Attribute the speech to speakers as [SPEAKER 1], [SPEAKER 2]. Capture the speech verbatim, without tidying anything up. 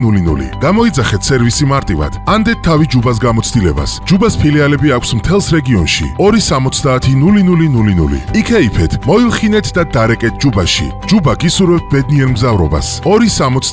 [SPEAKER 1] ნული ნული. გამოიძახეთ სერვისი მარტივად. ანდეთ თავი ჯუბას გამოცდილებას. ჯუბას ფილიალები აქვს მთელს რეგიონში. ორი სამოცდაათი ნული ნული ნული ნული. იქეიფეთ, მოილხინეთ და დარეკეთ ჯუბაში. ჯუბა გისურვებთ ბედნიერ მგზავრობას. ორი სამოცდაათი